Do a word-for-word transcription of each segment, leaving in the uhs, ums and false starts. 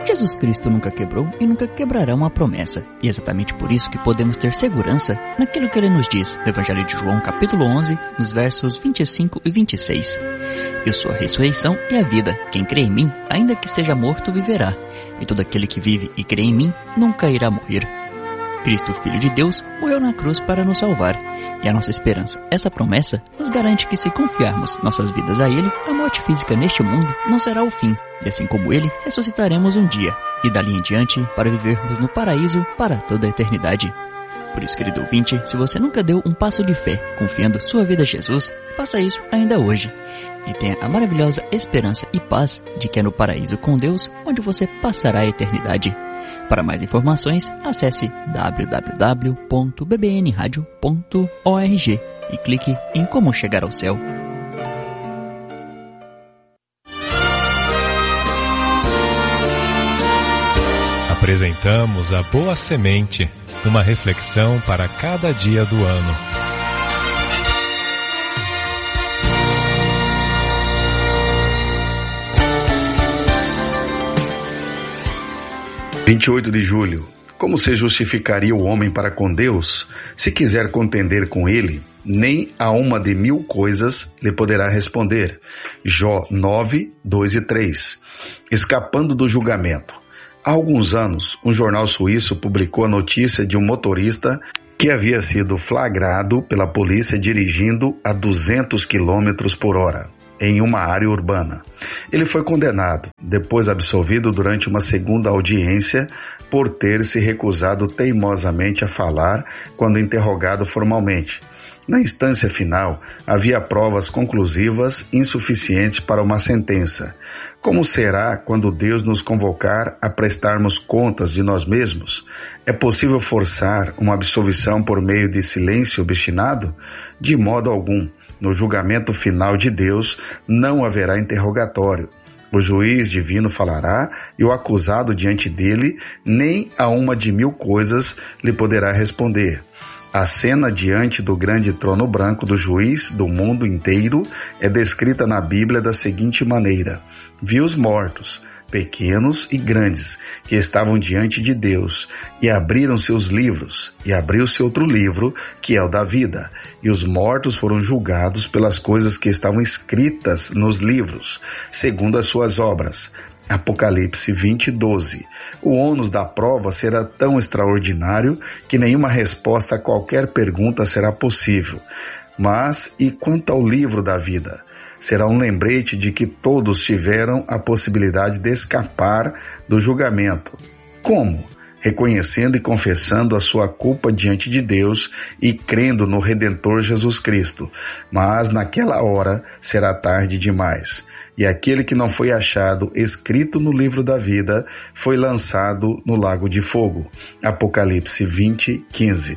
Jesus Cristo nunca quebrou e nunca quebrará uma promessa. E é exatamente por isso que podemos ter segurança naquilo que Ele nos diz no Evangelho de João, capítulo onze, nos versos vinte e cinco e vinte e seis. Eu sou a ressurreição e a vida. Quem crê em mim, ainda que esteja morto, viverá. E todo aquele que vive e crê em mim, nunca irá morrer. Cristo, Filho de Deus, morreu na cruz para nos salvar. E a nossa esperança, essa promessa, nos garante que se confiarmos nossas vidas a Ele, a morte física neste mundo não será o fim. E assim como Ele, ressuscitaremos um dia. E dali em diante, para vivermos no paraíso para toda a eternidade. Por isso, querido ouvinte, se você nunca deu um passo de fé, confiando sua vida a Jesus, faça isso ainda hoje. E tenha a maravilhosa esperança e paz de que é no paraíso com Deus, onde você passará a eternidade. Para mais informações, acesse w w w ponto b b n radio ponto org e clique em Como Chegar ao Céu. Apresentamos a Boa Semente, uma reflexão para cada dia do ano. vinte e oito de julho. Como se justificaria o homem para com Deus? Se quiser contender com ele, nem a uma de mil coisas lhe poderá responder. Jó nove, dois e três. Escapando do julgamento. Há alguns anos, um jornal suíço publicou a notícia de um motorista que havia sido flagrado pela polícia dirigindo a duzentos quilômetros por hora. Em uma área urbana. Ele foi condenado, depois absolvido durante uma segunda audiência por ter se recusado teimosamente a falar quando interrogado formalmente. Na instância final, havia provas conclusivas insuficientes para uma sentença. Como será quando Deus nos convocar a prestarmos contas de nós mesmos? É possível forçar uma absolvição por meio de silêncio obstinado? De modo algum. No julgamento final de Deus, não haverá interrogatório. O juiz divino falará e o acusado diante dele, nem a uma de mil coisas lhe poderá responder. A cena diante do grande trono branco do juiz do mundo inteiro é descrita na Bíblia da seguinte maneira: vi os mortos, pequenos e grandes, que estavam diante de Deus, e abriram seus livros, e abriu-se outro livro, que é o da vida, e os mortos foram julgados pelas coisas que estavam escritas nos livros, segundo as suas obras. Apocalipse vinte, doze. O ônus da prova será tão extraordinário que nenhuma resposta a qualquer pergunta será possível. Mas, e quanto ao livro da vida? Será um lembrete de que todos tiveram a possibilidade de escapar do julgamento. Como? Reconhecendo e confessando a sua culpa diante de Deus e crendo no Redentor Jesus Cristo. Mas naquela hora será tarde demais. E aquele que não foi achado escrito no livro da vida foi lançado no lago de fogo. Apocalipse vinte, quinze.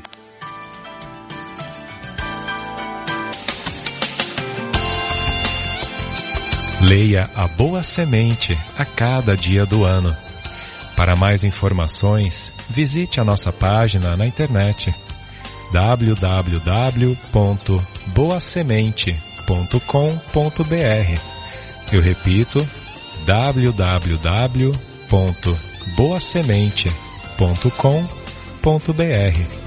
Leia a Boa Semente a cada dia do ano. Para mais informações, visite a nossa página na internet w w w ponto boa semente ponto com ponto b r. Eu repito, w w w ponto boa semente ponto com ponto b r.